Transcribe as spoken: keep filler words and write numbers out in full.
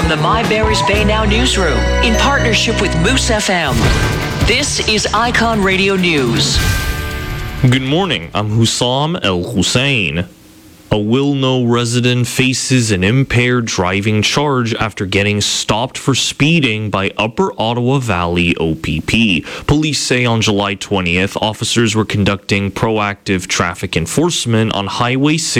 from the My Barry's Bay Now newsroom in partnership with Moose F M. This is Icon Radio News. Good morning, I'm Hussam El Hussein. A Wilno resident faces an impaired driving charge after getting stopped for speeding by Upper Ottawa Valley O P P. Police say on July twentieth, officers were conducting proactive traffic enforcement on Highway six